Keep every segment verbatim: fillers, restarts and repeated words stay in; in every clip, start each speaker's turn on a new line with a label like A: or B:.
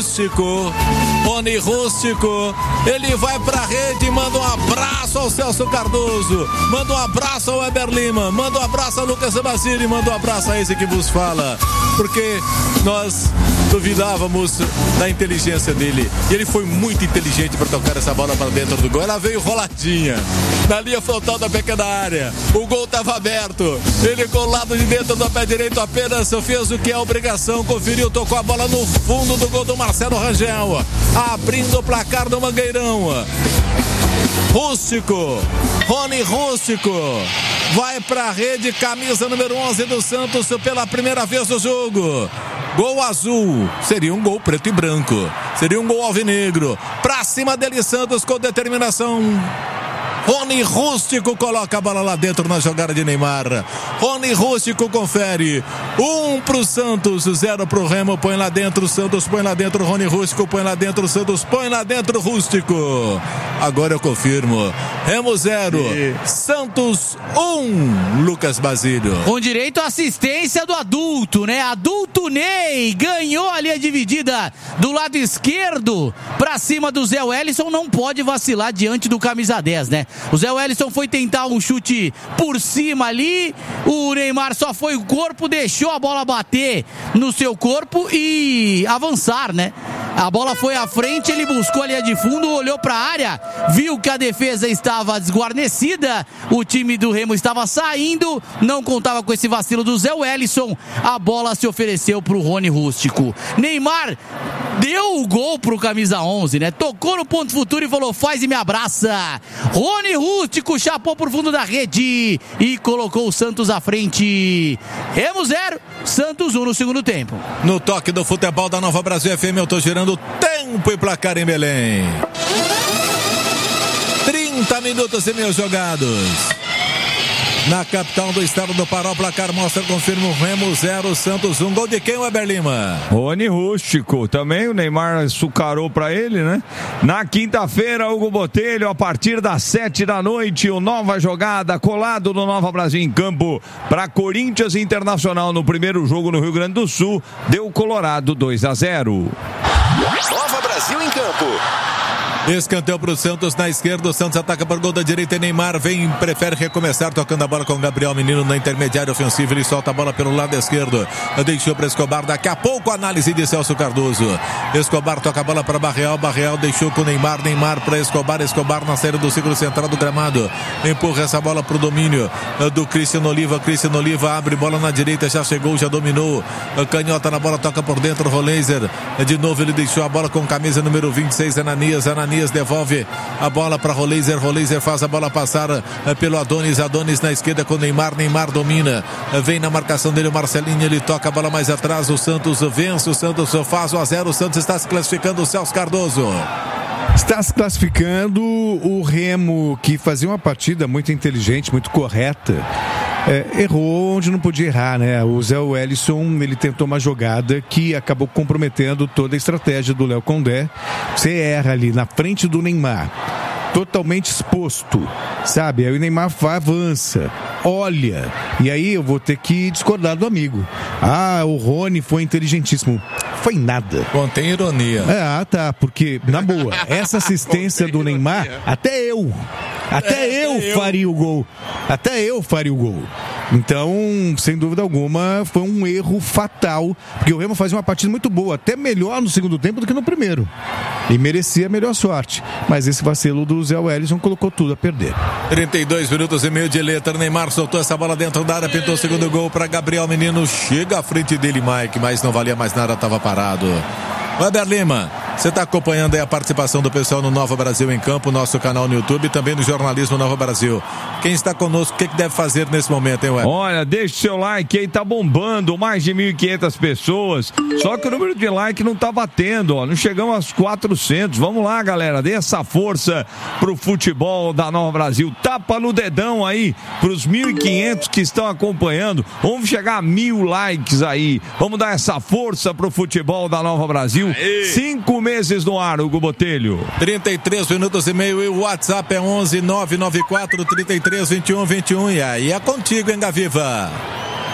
A: Rústico. Rony Rústico, ele vai pra rede, manda um abraço ao Celso Cardoso, manda um abraço ao Weber Lima, manda um abraço ao Lucas Basile, manda um abraço a esse que vos fala, porque nós duvidávamos da inteligência dele, e ele foi muito inteligente para tocar essa bola para dentro do gol. Ela veio roladinha na linha frontal da pequena área, o gol estava aberto, ele com o lado de dentro do pé direito apenas fez o que é obrigação, conferiu, tocou a bola no fundo do gol do Marcelo Rangel, abrindo o placar do Mangueirão. Rústico, Rony Rústico vai pra rede, camisa número onze do Santos pela primeira vez no jogo. Gol azul, seria um gol preto e branco, seria um gol alvinegro, pra cima dele Santos com determinação. Rony Rústico coloca a bola lá dentro na jogada de Neymar. Rony Rústico confere. Um pro Santos, zero pro Remo. Põe lá dentro, Santos põe lá dentro. Rony Rústico põe lá dentro, Santos põe lá dentro. Rústico. Agora eu confirmo. Remo zero, e... Santos um. Lucas Basílio.
B: Com direito à assistência do adulto, né? Adulto Ney ganhou a linha dividida do lado esquerdo pra cima do Zé Wellison. Não pode vacilar diante do camisa dez, né? O Zé Wellison foi tentar um chute por cima ali, o Neymar só foi o corpo, deixou a bola bater no seu corpo e avançar, né? A bola foi à frente, ele buscou a linha de fundo, olhou para a área, viu que a defesa estava desguarnecida, o time do Remo estava saindo, não contava com esse vacilo do Zé Wellison, a bola se ofereceu para o Rony Rústico. Neymar deu o gol pro camisa onze, né? Tocou no ponto futuro e falou, faz e me abraça. Rony Rústico chapou por fundo da rede e colocou o Santos à frente. Remo zero, Santos um no segundo tempo.
A: No toque do futebol da Nova Brasil F M, eu tô girando tempo e placar em Belém. trinta minutos e meio jogados. Na capital do estado do Pará, o placar mostra, confirma o Remo zero, Santos um. Gol de quem, Weber Lima?
C: Rony Rústico. Também o Neymar açucarou pra ele, né? Na quinta-feira, Hugo Botelho, a partir das sete da noite, o Nova Jogada, colado no Nova Brasil em campo, para Corinthians Internacional no primeiro jogo no Rio Grande do Sul, deu Colorado dois a zero.
D: Nova Brasil em campo.
A: Escanteio para o Santos na esquerda, o Santos ataca por gol da direita e Neymar vem, prefere recomeçar tocando a bola com o Gabriel Menino na intermediária ofensiva, ele solta a bola pelo lado esquerdo, deixou para Escobar, daqui a pouco a análise de Celso Cardoso. Escobar toca a bola para Barreal, Barreal deixou com o Neymar, Neymar para Escobar, Escobar na saída do círculo central do gramado, empurra essa bola para o domínio do Cristiano Oliva, Cristiano Oliva abre bola na direita, já chegou, já dominou, canhota na bola, toca por dentro, Roleiser, de novo ele deixou a bola com camisa número vinte e seis, Ananias, Ananias devolve a bola para Roleiser, Roleiser faz a bola passar pelo Adonis, Adonis na esquerda com Neymar, Neymar domina, vem na marcação dele o Marcelinho, ele toca a bola mais atrás, o Santos vence, o Santos faz o a zero, o Santos está se classificando, o Celso Cardoso.
E: Está se classificando o Remo, que fazia uma partida muito inteligente, muito correta. É, errou onde não podia errar, né? O Zé Wellison, ele tentou uma jogada que acabou comprometendo toda a estratégia do Léo Condé. Você erra ali na frente do Neymar, totalmente exposto, sabe? Aí o Neymar vai, avança, olha, e aí eu vou ter que discordar do amigo. Ah, o Rony foi inteligentíssimo. Foi nada.
A: Contém ironia.
E: É, ah, tá, porque, na boa, essa assistência do Neymar, até eu, até é, eu, eu faria o gol. Até eu faria o gol. Então, sem dúvida alguma, foi um erro fatal, porque o Remo fazia uma partida muito boa, até melhor no segundo tempo do que no primeiro. E merecia a melhor sorte. Mas esse vacilo do Zé Wellison colocou tudo a perder.
A: trinta e dois minutos e meio de letra. Neymar soltou essa bola dentro da área, pintou o segundo gol para Gabriel Menino. Chega à frente dele, Mike, mas não valia mais nada, estava parado. Weber Lima, você está acompanhando aí a participação do pessoal no Nova Brasil em Campo, nosso canal no YouTube e também no Jornalismo Nova Brasil. Quem está conosco, o que, que deve fazer nesse momento, hein, Weber?
C: Olha, deixa o seu like aí, tá bombando, mais de mil e quinhentas pessoas, só que o número de like não tá batendo, ó, não chegamos aos quatrocentos. Vamos lá, galera, dê essa força pro futebol da Nova Brasil, tapa no dedão aí pros mil e quinhentos que estão acompanhando, vamos chegar a mil likes aí, vamos dar essa força pro futebol da Nova Brasil. Aê. Cinco meses no ar, Hugo Botelho.
A: trinta e três minutos e meio e o WhatsApp é onze nove nove quatro, trinta e três, vinte e um, vinte e um. E aí é contigo, hein, Gaviva?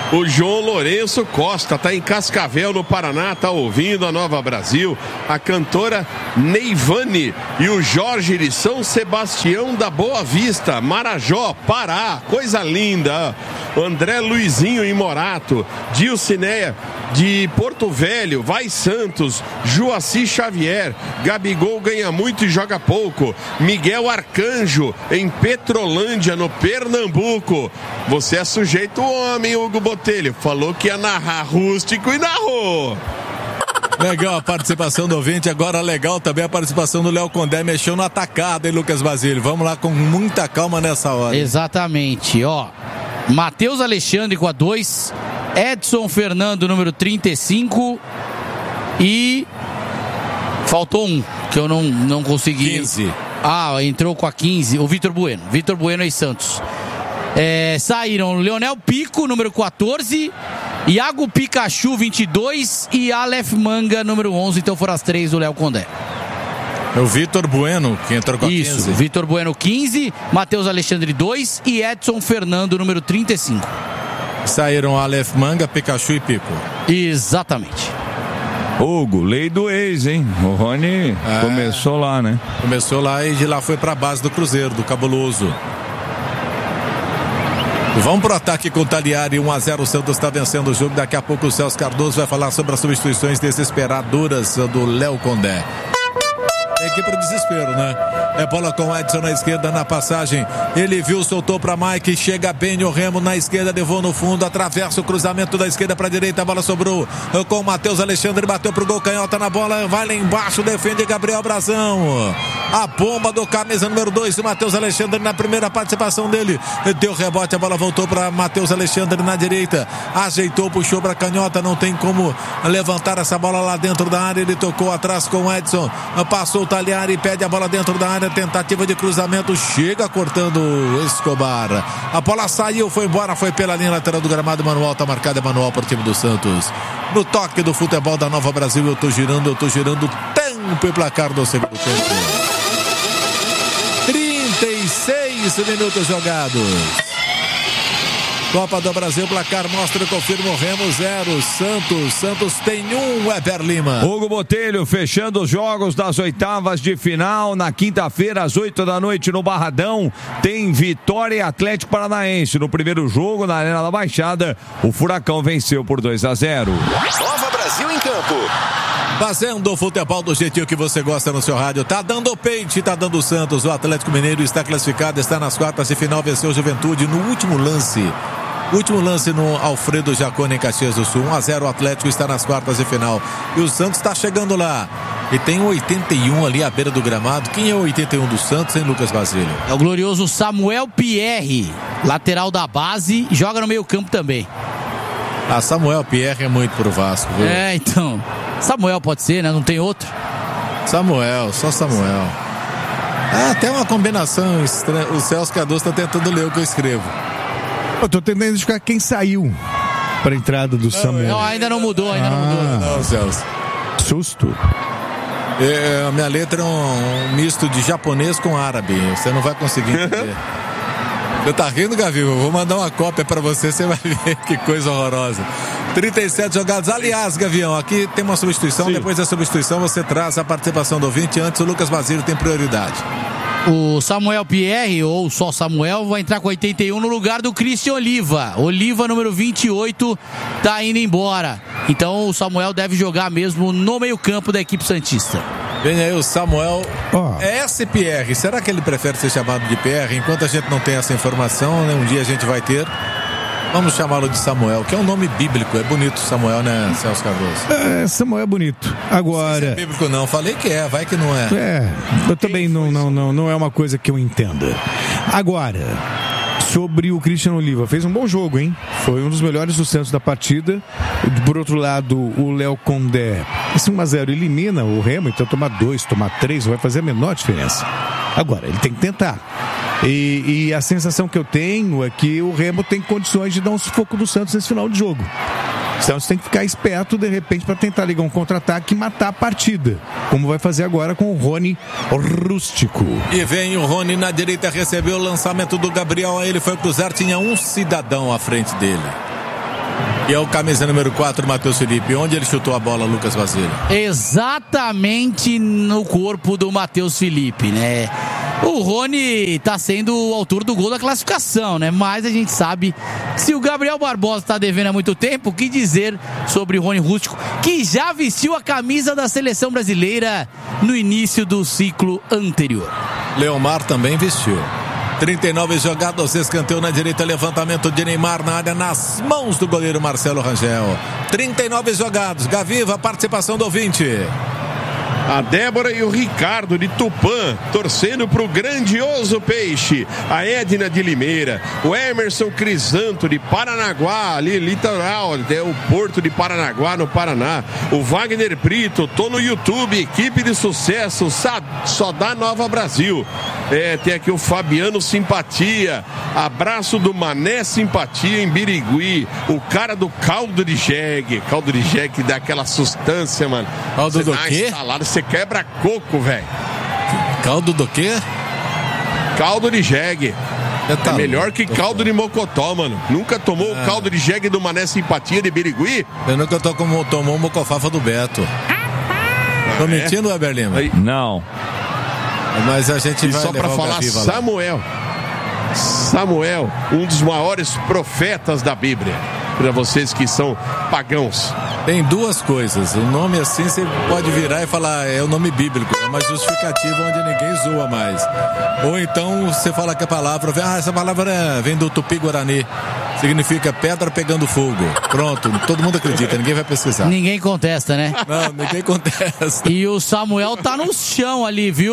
F: O João Lourenço Costa tá em Cascavel, no Paraná, tá ouvindo a Nova Brasil. A cantora Neivane e o Jorge de São Sebastião da Boa Vista, Marajó, Pará, coisa linda. O André Luizinho em Morato, Dilcineia de Porto Velho, Vai Santos, Joaci Xavier, Gabigol ganha muito e joga pouco. Miguel Arcanjo em Petrolândia, no Pernambuco. Você é sujeito homem, Hugo Botelho. Falou que ia narrar rústico e narrou.
A: Legal a participação do ouvinte, agora legal também a participação do Léo Condé, mexeu no atacado, hein, Lucas Basílio? Vamos lá com muita calma nessa hora.
B: Exatamente, ó. Matheus Alexandre com a dois, Edson Fernando, número trinta e cinco, e faltou um, que eu não, não consegui.
A: quinze.
B: Ah, entrou com a quinze, o Vitor Bueno, Vitor Bueno e Santos. É, saíram Leonel Pico, número quatorze, Iago Pikachu, vinte e dois, e Aleph Manga, número onze. Então foram as três do Léo Condé.
A: É o Vitor Bueno que entrou com a
B: Isso,
A: quinze.
B: Vitor Bueno quinze, Matheus Alexandre dois e Edson Fernando, número trinta e cinco.
A: Saíram Aleph Manga, Pikachu e Pico.
B: Exatamente.
C: Hugo, lei do ex, hein? O Rony é. começou lá, né?
A: Começou lá e de lá foi pra base do Cruzeiro, do Cabuloso. Vamos pro ataque com o Taliari, um a zero, o Santos está vencendo o jogo. Daqui a pouco o Celso Cardoso vai falar sobre as substituições desesperadoras do Léo Condé. Tem que ir pro desespero, né? É bola com o Edson na esquerda, na passagem. Ele viu, soltou pra Mike. Chega bem o Remo na esquerda, levou no fundo, atravessa o cruzamento da esquerda pra direita. A bola sobrou com o Matheus Alexandre. Bateu pro gol, canhota na bola. Vai lá embaixo, defende Gabriel Brazão. A bomba do camisa número dois, o Matheus Alexandre na primeira participação dele. Deu rebote, a bola voltou pra Matheus Alexandre na direita. Ajeitou, puxou pra canhota. Não tem como levantar essa bola lá dentro da área. Ele tocou atrás com o Edson. Passou o Taliari, pede a bola dentro da área. Tentativa de cruzamento, chega cortando o Escobar. A bola saiu, foi embora, foi pela linha lateral do gramado. Manual, tá marcado, é manual para o time do Santos. No toque do futebol da Nova Brasil, eu tô girando, eu tô girando. Tempo e placar do segundo tempo. trinta e seis minutos jogados. Copa do Brasil, placar mostra e confirma o Remo zero, Santos, Santos tem um, Weber Lima.
C: Hugo Botelho fechando os jogos das oitavas de final, na quinta-feira às oito da noite no Barradão, tem Vitória e Atlético Paranaense. No primeiro jogo, na Arena da Baixada, o Furacão venceu por dois a zero.
D: Nova Brasil em campo.
A: Fazendo o futebol do jeitinho que você gosta no seu rádio. Tá dando o peite, tá dando o Santos. O Atlético Mineiro está classificado, está nas quartas de final, venceu o Juventude no último lance. Último lance no Alfredo Jaconi em Caxias do Sul. um a zero, o Atlético está nas quartas de final. E o Santos está chegando lá. E tem o oitenta e um ali à beira do gramado. Quem é o oitenta e um do Santos, hein, Lucas Basílio?
B: É o glorioso Samuel Pierre, lateral da base, joga no meio campo também.
A: Ah, Samuel Pierre é muito pro Vasco, viu?
B: É, então. Samuel pode ser, né? Não tem outro.
A: Samuel, só Samuel. Ah, até uma combinação estranha. O Celso Cardoso está tentando ler o que eu escrevo.
E: Eu tô tentando identificar quem saiu para a entrada do não, Samuel.
B: Não, ainda não mudou, ainda
E: ah,
B: não mudou.
A: Não, Celso.
E: Susto.
A: É, a minha letra é um, um misto de japonês com árabe. Você não vai conseguir entender. Você tá rindo, Gavião? Eu vou mandar uma cópia para você, você vai ver que coisa horrorosa. trinta e sete jogados. Aliás, Gavião, aqui tem uma substituição. Sim. Depois da substituição você traz a participação do ouvinte. Antes o Lucas Basílio tem prioridade.
B: O Samuel Pierre, ou só Samuel, vai entrar com oitenta e um no lugar do Christian Oliva. Oliva, número vinte e oito, tá indo embora. Então o Samuel deve jogar mesmo no meio-campo da equipe santista.
A: Vem aí o Samuel
E: oh.
A: S. Pierre. Será que ele prefere ser chamado de Pierre? Enquanto a gente não tem essa informação, né? Um dia a gente vai ter. Vamos chamá-lo de Samuel, que é um nome bíblico. É bonito Samuel, né, Celso Cardoso?
E: É, Samuel é bonito. Agora...
A: Não é bíblico não, falei que é, vai que não é.
E: É, eu também não, não, não, não é uma coisa que eu entenda. Agora, sobre o Christian Oliva, fez um bom jogo, hein? Foi um dos melhores do Santos da partida. Por outro lado, o Léo Condé, esse um a zero elimina o Remo, então tomar dois, tomar três, não vai fazer a menor diferença. Agora, ele tem que tentar. E, e a sensação que eu tenho é que o Remo tem condições de dar um sufoco do Santos nesse final de jogo. O Santos tem que ficar esperto de repente para tentar ligar um contra-ataque e matar a partida, como vai fazer agora com o Rony Rústico.
A: E vem o Rony na direita, recebeu o lançamento do Gabriel, aí ele foi cruzar, tinha um cidadão à frente dele. E é o camisa número quatro, Matheus Felipe. Onde ele chutou a bola, Lucas Basílio?
B: Exatamente no corpo do Matheus Felipe, né? O Rony tá sendo o autor do gol da classificação, né? Mas a gente sabe que se o Gabriel Barbosa tá devendo há muito tempo, o que dizer sobre o Rony Rústico, que já vestiu a camisa da seleção brasileira no início do ciclo anterior.
A: Leomar também vestiu. trinta e nove jogadas, escanteio na direita, levantamento de Neymar na área, nas mãos do goleiro Marcelo Rangel. trinta e nove jogados, Gaviva, participação do ouvinte.
F: A Débora e o Ricardo de Tupã, torcendo pro grandioso Peixe. A Edna de Limeira, o Emerson Crisanto de Paranaguá, ali litoral, até o porto de Paranaguá, no Paraná. O Wagner Brito, tô no YouTube, equipe de sucesso, só dá Nova Brasil. É, tem aqui o Fabiano Simpatia, abraço do Mané Simpatia em Birigui, o cara do caldo de jegue, caldo de jegue que dá aquela sustância, mano.
A: Caldo do quê?
F: Instalado, você quebra coco, velho.
A: Caldo do quê?
F: Caldo de jegue.
A: Tá
F: é melhor que caldo de mocotó, mano. Nunca tomou o ah. caldo de jegue do Mané Simpatia de Birigui?
A: Eu nunca tô como tomou o mocofafa do Beto. Ah, tô é? mentindo, Weber Lima?
F: Não.
A: Mas a gente
F: e
A: vai
F: só pra falar, Samuel. Lá. Samuel, um dos maiores profetas da Bíblia. Para vocês que são pagãos.
A: Tem duas coisas. O nome assim você pode virar e falar é o nome bíblico, é uma justificativa onde ninguém zoa mais. Ou então você fala que a palavra, ah, essa palavra vem do Tupi-Guarani, significa pedra pegando fogo. Pronto, todo mundo acredita, ninguém vai pesquisar.
B: Ninguém contesta, né?
A: Não, ninguém contesta.
B: E o Samuel tá no chão ali, viu,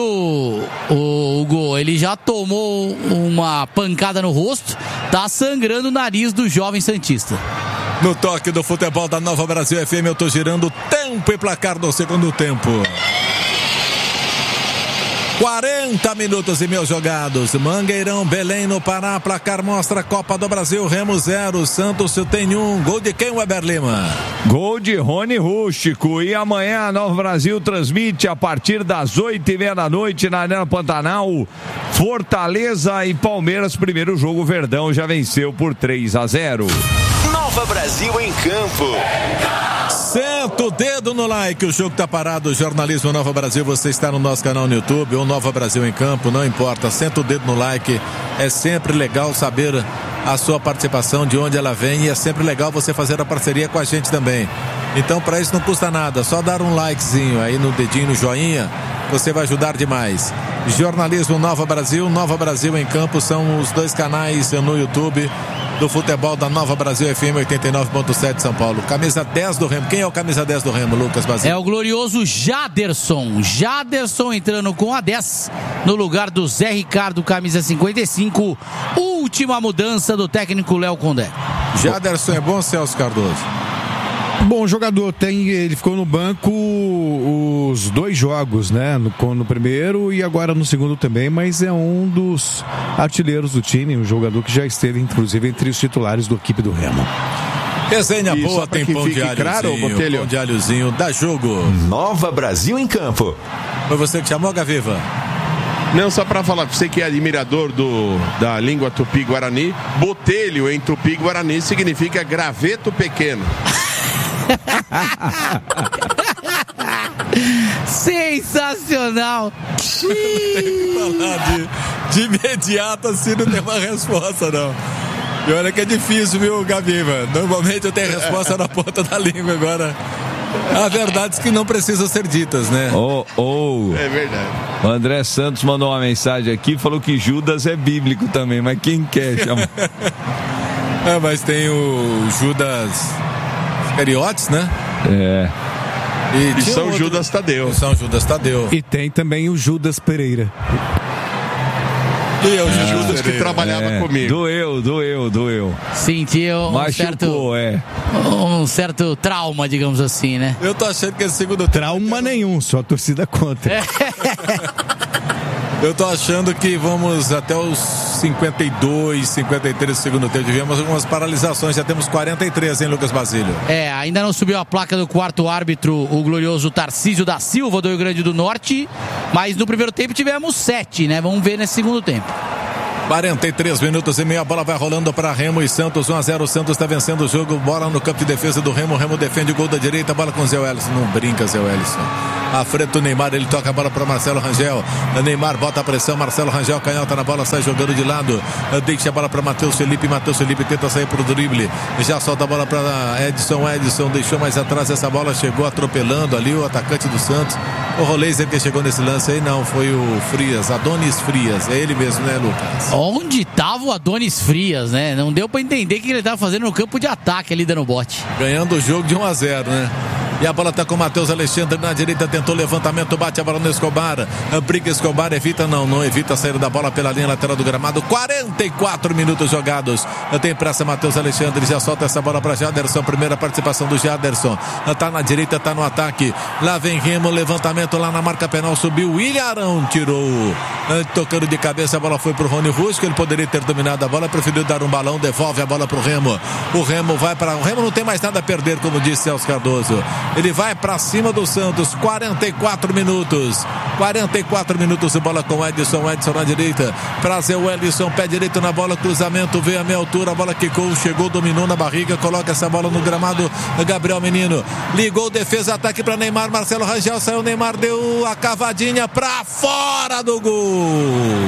B: o Hugo? Ele já tomou uma pancada no rosto, tá sangrando o nariz do jovem santista.
A: No toque do futebol da Nova Brasil F M, eu tô girando tempo e placar do segundo tempo. quarenta minutos e mil jogados. Mangueirão, Belém no Pará. Placar mostra Copa do Brasil. Remo zero, Santos tem um. Gol de quem, Weber Lima?
C: Gol de Rony Rústico. E amanhã a Nova Brasil transmite a partir das oito e meia da noite na Arena Pantanal. Fortaleza e Palmeiras. Primeiro jogo, Verdão já venceu por três a zero.
D: Nova Brasil em campo.
A: Senta o dedo no like, o jogo tá parado. Jornalismo Nova Brasil, você está no nosso canal no YouTube ou Nova Brasil em Campo, não importa, senta o dedo no like. É sempre legal saber a sua participação, de onde ela vem, e é sempre legal você fazer a parceria com a gente também. Então para isso não custa nada, só dar um likezinho aí no dedinho, no joinha, você vai ajudar demais. Jornalismo Nova Brasil, Nova Brasil em Campo, são os dois canais no YouTube do futebol da Nova Brasil F M oitenta e nove ponto sete São Paulo. Camisa dez do Remo. Quem é o camisa dez do Remo, Lucas Basílio?
B: É o glorioso Jaderson. Jaderson entrando com a dez no lugar do Zé Ricardo, camisa cinquenta e cinco. Última mudança do técnico Léo Condé.
A: Jaderson é bom, Celso Cardoso?
E: Bom jogador, tem, ele ficou no banco os dois jogos, né? No, no primeiro e agora no segundo também, mas é um dos artilheiros do time, um jogador que já esteve, inclusive, entre os titulares da equipe do Remo.
A: Resenha boa, tem pão de alhozinho, claro, pão de alhozinho, dá jogo.
D: Nova Brasil em Campo.
A: Foi você que chamou, Gaviva?
F: Não, só para falar para você que é admirador do, da língua tupi-guarani, botelho em tupi-guarani significa graveto pequeno.
B: Sensacional.
A: Tem que falar de, de imediato assim, não tem uma resposta não. E olha que é difícil, viu, Gaviva? Normalmente eu tenho a resposta na ponta da língua, agora há verdades que não precisam ser ditas, né?
C: Oh, oh.
F: É verdade.
C: O André Santos mandou uma mensagem aqui, falou que Judas é bíblico também, mas quem quer chama?
A: É, mas tem o Judas Iscariotes, né?
C: É.
F: E, e São outro... Judas Tadeu.
A: E São Judas Tadeu.
E: E tem também o Judas Pereira.
F: E é o ah, Judas que trabalhava
C: é,
F: comigo.
C: Doeu, doeu, doeu.
B: Sentiu um
C: Machucou,
B: certo,
C: é.
B: um certo trauma, digamos assim, né?
A: Eu tô achando que esse segundo
E: trauma tempo... nenhum, só a torcida contra. É.
A: Eu tô achando que vamos até os cinquenta e dois, cinquenta e três do segundo tempo. Tivemos algumas paralisações, já temos quarenta e três, hein, Lucas Basílio?
B: É, ainda não subiu a placa do quarto árbitro, o glorioso Tarcísio da Silva, do Rio Grande do Norte. Mas no primeiro tempo tivemos sete, né? Vamos ver nesse segundo tempo.
A: quarenta e três minutos e meio, a bola vai rolando para Remo e Santos, um a zero, o Santos está vencendo o jogo, bola no campo de defesa do Remo, o Remo defende o gol da direita, bola com o Zé Wellison, não brinca Zé Wellison, à frente do Neymar, ele toca a bola para Marcelo Rangel, Neymar bota a pressão, Marcelo Rangel canhota na bola, sai jogando de lado, deixa a bola para Matheus Felipe, Matheus Felipe tenta sair pro drible, já solta a bola para Edson, Edson deixou mais atrás essa bola, chegou atropelando ali o atacante do Santos, o Roleiser que chegou nesse lance aí, não, foi o Frias, Adonis Frias, é ele mesmo, né, Lucas?
B: Onde tava o Adonis Frias, né? Não deu pra entender o que ele tava fazendo no campo de ataque ali dando bote.
A: Ganhando o jogo de um a zero, né? E a bola tá com o Matheus Alexandre na direita, tentou levantamento, bate a bola no Escobar, briga Escobar, evita, não, não evita a saída da bola pela linha lateral do gramado, quarenta e quatro minutos jogados, tem pressa Matheus Alexandre, já solta essa bola para Jaderson, primeira participação do Jaderson, tá na direita, tá no ataque, lá vem Remo, levantamento lá na marca penal, subiu o Ilharão, tirou, tocando de cabeça, a bola foi pro Rony Rusco, ele poderia ter dominado a bola, preferiu dar um balão, devolve a bola pro Remo, o Remo vai para, o Remo não tem mais nada a perder, como disse Celso Cardoso, ele vai para cima do Santos, quarenta e quatro minutos, quarenta e quatro minutos de bola com Edson, Edson na direita, pra Zé Wellison, pé direito na bola, cruzamento, veio a meia altura, a bola quicou, chegou, dominou na barriga, coloca essa bola no gramado, Gabriel Menino, ligou, defesa, ataque para Neymar, Marcelo Rangel, saiu Neymar, deu a cavadinha pra fora do gol,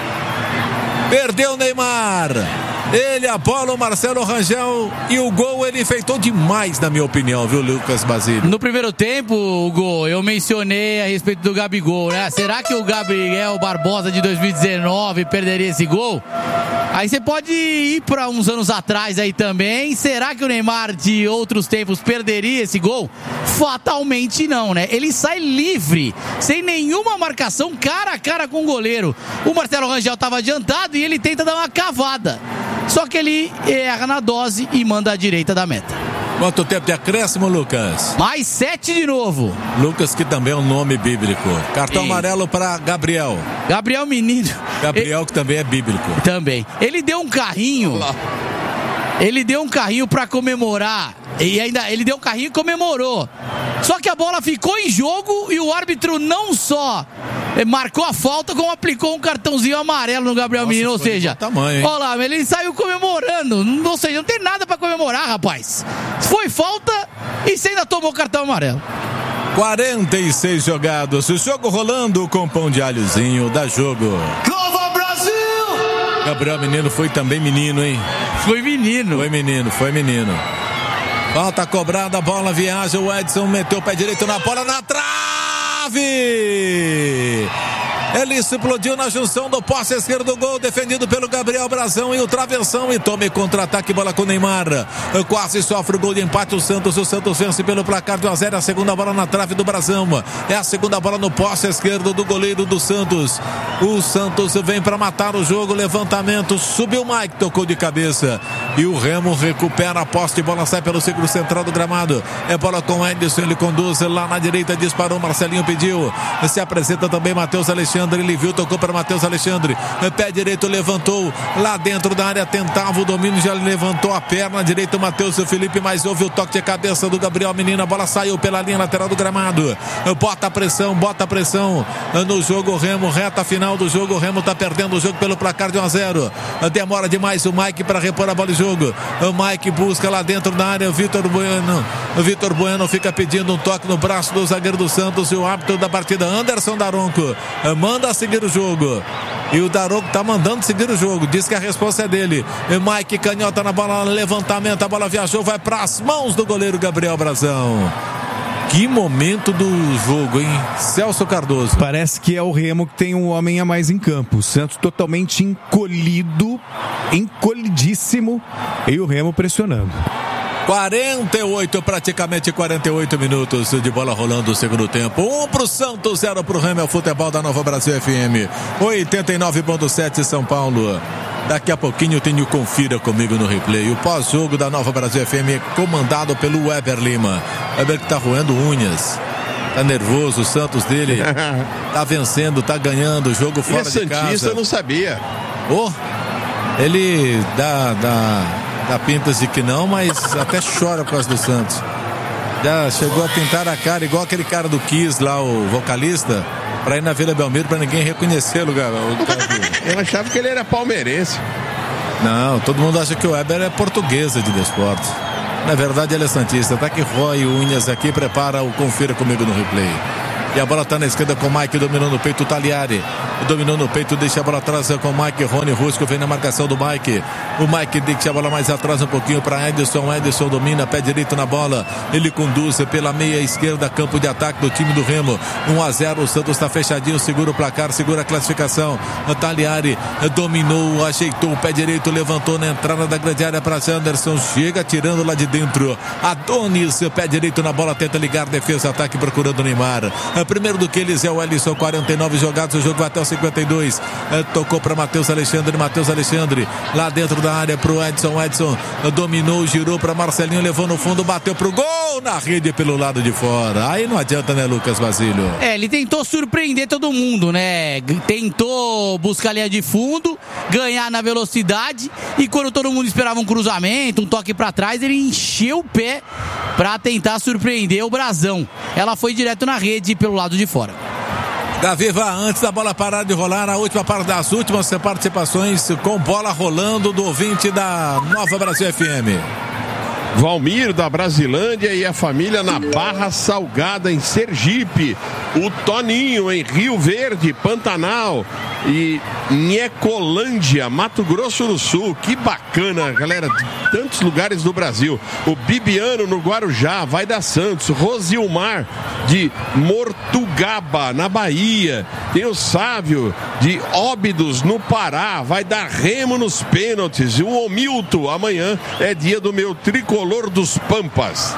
A: perdeu Neymar, ele, a bola, o Marcelo Rangel e o gol ele enfeitou demais, na minha opinião, viu, Lucas Basílio?
B: No primeiro tempo, Hugo, eu mencionei a respeito do Gabigol, né? Será que o Gabriel Barbosa de dois mil e dezenove perderia esse gol? Aí você pode ir para uns anos atrás aí também. Será que o Neymar de outros tempos perderia esse gol? Fatalmente não, né? Ele sai livre, sem nenhuma marcação, cara a cara com o goleiro. O Marcelo Rangel estava adiantado e ele tenta dar uma cavada. Só que ele erra na dose e manda à direita da meta.
A: Quanto tempo de acréscimo, Lucas?
B: Mais sete de novo.
A: Lucas, que também é um nome bíblico. Cartão
B: Sim.
A: amarelo para Gabriel.
B: Gabriel Menino.
A: Gabriel,
B: ele...
A: que também é bíblico.
B: Também. Ele deu um carrinho. Olá. Ele deu um carrinho para comemorar. E ainda ele deu um carrinho e comemorou. Só que a bola ficou em jogo e o árbitro não só marcou a falta, como aplicou um cartãozinho amarelo no Gabriel Menino. Ou seja, olha lá, ele saiu comemorando. Ou seja, não tem nada para comemorar, rapaz. Foi falta e você ainda tomou cartão amarelo.
A: quarenta e seis jogados. O jogo rolando com pão de alhozinho. Dá jogo.
G: Nova Brasil!
A: Gabriel Menino foi também menino, hein?
B: Foi menino.
A: Foi menino, foi menino. Falta cobrada, a bola viaja, o Edson meteu o pé direito na bola, na trave! Ele explodiu na junção do poste esquerdo do gol, defendido pelo Gabriel Brazão e o travessão, e tome contra-ataque, bola com o Neymar, quase sofre o gol de empate o Santos, o Santos vence pelo placar de um a zero, a segunda bola na trave do Brazão, é a segunda bola no poste esquerdo do goleiro do Santos, o Santos vem para matar o jogo, levantamento, subiu o Mike, tocou de cabeça, e o Remo recupera a posse de bola, sai pelo círculo central do gramado, é bola com o Edson, ele conduz lá na direita, disparou, Marcelinho pediu, se apresenta também Matheus Alexandre, ele viu, tocou para Matheus Alexandre, pé direito levantou, lá dentro da área tentava o domínio, já levantou a perna direita o Matheus Felipe, mas houve o toque de cabeça do Gabriel Menino, a bola saiu pela linha lateral do gramado, bota a pressão, bota a pressão no jogo, Remo, reta final do jogo, o Remo tá perdendo o jogo pelo placar de um a zero, demora demais o Mike para repor a bola de jogo, o Mike busca lá dentro da área, o Vitor Bueno, o Vitor Bueno fica pedindo um toque no braço do zagueiro do Santos, e o árbitro da partida, Anderson Daronco, manda a seguir o jogo, e o Daronco tá mandando seguir o jogo, diz que a resposta é dele, e Mike canhota na bola, levantamento, a bola viajou, vai para as mãos do goleiro Gabriel Brazão. Que momento do jogo, hein? Celso Cardoso.
E: Parece que é o Remo que tem um homem a mais em campo. O Santos totalmente encolhido, encolhidíssimo, e o Remo pressionando.
A: quarenta e oito, praticamente quarenta e oito minutos de bola rolando o segundo tempo. Um pro Santos, zero pro Remo, é o futebol da Nova Brasil F M. oitenta e nove ponto sete São Paulo. Daqui a pouquinho eu tenho Confira comigo no replay. O pós-jogo da Nova Brasil F M é comandado pelo Weber Lima. Weber que tá roendo unhas. Tá nervoso, o Santos dele tá vencendo, tá ganhando o jogo fora de casa.
F: Santista, eu não sabia.
A: Oh, ele dá, dá, dá pintas de que não, mas até chora por causa do Santos. Já chegou a pintar a cara, igual aquele cara do Kiss lá, o vocalista, pra ir na Vila Belmiro, pra ninguém reconhecê-lo, cara.
F: Eu achava que ele era palmeirense.
A: Não, todo mundo acha que o Weber é portuguesa de desportos. Na verdade, ele é santista. Tá que rói unhas aqui, prepara o confira comigo no replay. E a bola tá na esquerda com o Mike, dominou no peito o Tagliari. Dominou no peito, deixa a bola atrás com o Mike. Rony Rusco vem na marcação do Mike. O Mike deixa a bola mais atrás um pouquinho para Edson. Edson domina, pé direito na bola. Ele conduz pela meia esquerda, campo de ataque do time do Remo. um a zero, o Santos está fechadinho, segura o placar, segura a classificação. O Tagliari dominou, ajeitou o pé direito, levantou na entrada da grande área para Anderson. Chega tirando lá de dentro. Adonis, pé direito na bola, tenta ligar, defesa, ataque procurando o Neymar. Primeiro do que eles é o Ellison, quarenta e nove jogados, o jogo vai até o cinquenta e dois. É, tocou para Matheus Alexandre, Matheus Alexandre lá dentro da área pro Edson. Edson dominou, girou para Marcelinho, levou no fundo, bateu pro gol na rede pelo lado de fora. Aí não adianta, né, Lucas Basílio?
B: É, ele tentou surpreender todo mundo, né? Tentou buscar a linha de fundo, ganhar na velocidade, e quando todo mundo esperava um cruzamento, um toque para trás, ele encheu o pé para tentar surpreender o Brasão. Ela foi direto na rede pelo lado de fora.
A: Gaviva, antes da bola parar de rolar, a última parte das últimas participações com bola rolando do ouvinte da Nova Brasil F M.
F: Valmir da Brasilândia e a família na Barra Salgada em Sergipe. O Toninho em Rio Verde, Pantanal e Nhecolândia, Mato Grosso do Sul. Que bacana, galera, de tantos lugares do Brasil. O Bibiano no Guarujá, vai dar Santos. Rosilmar de Mortugaba, na Bahia. Tem o Sávio de Óbidos, no Pará, vai dar Remo nos pênaltis. E o Omilton, amanhã é dia do meu tricolor dos Pampas.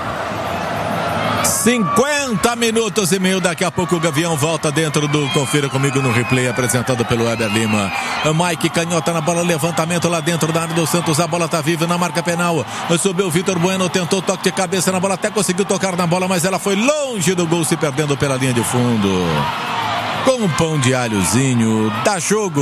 A: cinquenta minutos e meio, daqui a pouco o Gavião volta dentro do Confira Comigo no replay, apresentado pelo Weber Lima. Mike canhota na bola, levantamento lá dentro da área do Santos, a bola tá viva na marca penal. Subiu o Vitor Bueno, tentou toque de cabeça na bola, até conseguiu tocar na bola, mas ela foi longe do gol, se perdendo pela linha de fundo. Com um pão de alhozinho, dá jogo.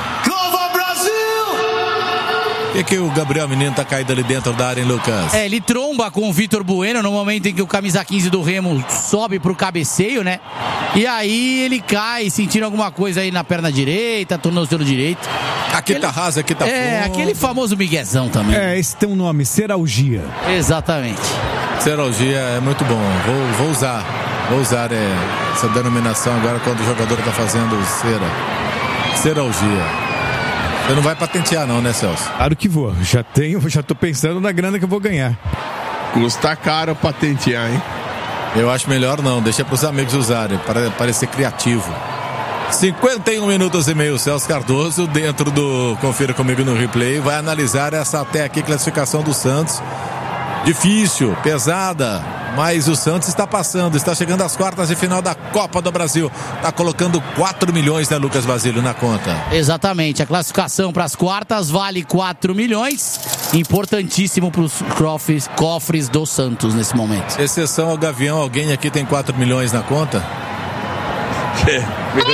A: O que, que o Gabriel Menino tá caído ali dentro da área, hein, Lucas?
B: É, ele tromba com o Vitor Bueno no momento em que o camisa quinze do Remo sobe pro cabeceio, né? E aí ele cai, sentindo alguma coisa aí na perna direita, tornozelo direito.
A: Aqui aquele... tá raso, aqui tá fundo.
B: É, aquele famoso miguezão também.
E: É, esse tem um nome, seralgia.
B: Exatamente.
A: Seralgia é muito bom, vou, vou usar. Vou usar é, essa denominação agora quando o jogador tá fazendo cera. Seralgia. Você não vai patentear não, né, Celso?
E: Claro que vou. Já tenho, já tô pensando na grana que eu vou ganhar.
F: Custa caro patentear, hein?
A: Eu acho melhor não, deixa pros amigos usarem, para parecer criativo. cinquenta e um minutos e meio, Celso Cardoso, dentro do Confira Comigo no replay, vai analisar essa até aqui classificação do Santos. Difícil, pesada, mas o Santos está passando, está chegando às quartas de final da Copa do Brasil. Está colocando quatro milhões, né, Lucas Basílio, na conta.
B: Exatamente, a classificação para as quartas vale quatro milhões. Importantíssimo para os cofres, cofres do Santos nesse momento.
A: Exceção ao Gavião, alguém aqui tem quatro milhões na conta?
F: É.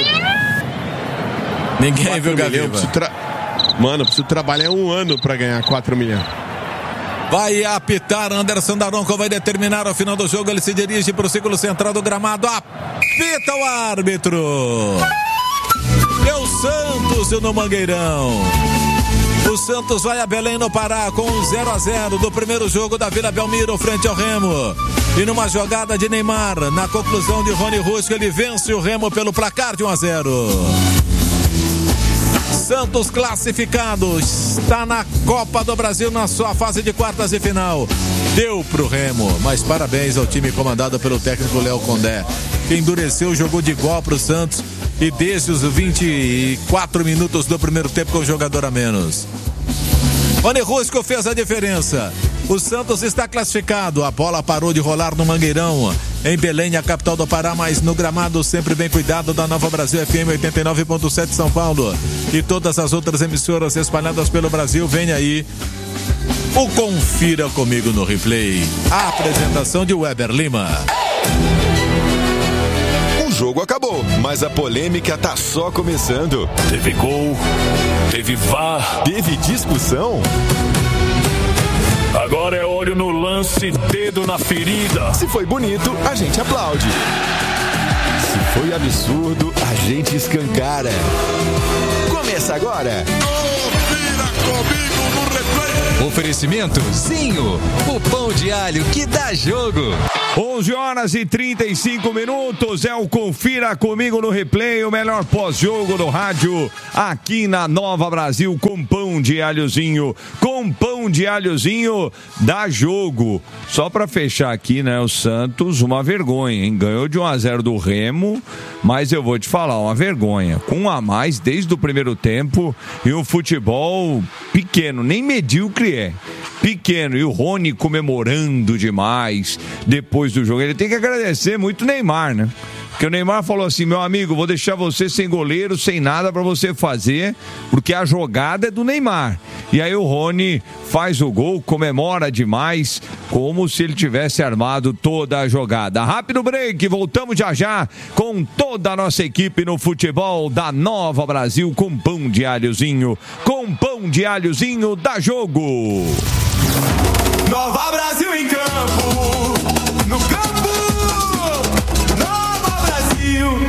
A: Ninguém viu o Gavião.
F: Tra... Mano, preciso trabalhar um ano para ganhar quatro milhões.
A: Vai apitar, Anderson Daronco vai determinar o final do jogo, ele se dirige para o círculo central do gramado, apita o árbitro. É o Santos no Mangueirão. O Santos vai a Belém no Pará com um zero a zero do primeiro jogo da Vila Belmiro frente ao Remo. E numa jogada de Neymar, na conclusão de Rony Rusco, ele vence o Remo pelo placar de um a zero. Santos classificado, está na Copa do Brasil na sua fase de quartas de final. Deu pro Remo, mas parabéns ao time comandado pelo técnico Léo Condé, que endureceu, jogou de igual pro Santos e desde os vinte e quatro minutos do primeiro tempo com o jogador a menos. Rony Rusco fez a diferença. O Santos está classificado, a bola parou de rolar no Mangueirão, em Belém, a capital do Pará, mas no gramado sempre bem cuidado da Nova Brasil F M oitenta e nove ponto sete São Paulo e todas as outras emissoras espalhadas pelo Brasil. Vem aí o Confira Comigo no replay. A apresentação de Weber Lima.
D: O jogo acabou, mas a polêmica tá só começando.
G: Teve gol, teve V A R,
D: teve discussão.
G: Agora é olho no lance, dedo na ferida.
D: Se foi bonito, a gente aplaude. Se foi absurdo, a gente escancara. Começa agora.
H: Oferecimento Zinho, o pão de alho que dá jogo.
C: onze horas e trinta e cinco minutos, é o Confira Comigo no Replay, o melhor pós-jogo do rádio, aqui na Nova Brasil, com pão de alhozinho, com pão de alhozinho, dá jogo. Só pra fechar aqui, né, o Santos, uma vergonha, hein? Ganhou de um a zero do Remo, mas eu vou te falar, uma vergonha, com um a mais desde o primeiro tempo e um futebol pequeno, nem medíocre é, pequeno, e o Rony comemorando demais depois do jogo. Ele tem que agradecer muito o Neymar, né? Porque o Neymar falou assim: meu amigo, vou deixar você sem goleiro, sem nada pra você fazer, porque a jogada é do Neymar. E aí o Rony faz o gol, comemora demais, como se ele tivesse armado toda a jogada. Rápido break, voltamos já já com toda a nossa equipe no futebol da Nova Brasil, com pão de alhozinho, com pão de alhozinho, dá jogo.
I: Nova Brasil em campo, no campo, Nova Brasil.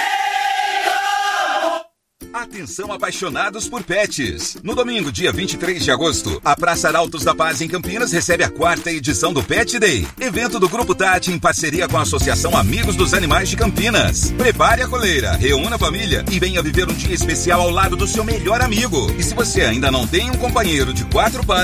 J: Atenção, apaixonados por pets. No domingo, dia vinte e três de agosto, a Praça Arautos da Paz em Campinas recebe a quarta edição do Pet Day, evento do Grupo Tati em parceria com a Associação Amigos dos Animais de Campinas. Prepare a coleira, reúna a família e venha viver um dia especial ao lado do seu melhor amigo. E se você ainda não tem um companheiro de quatro patas,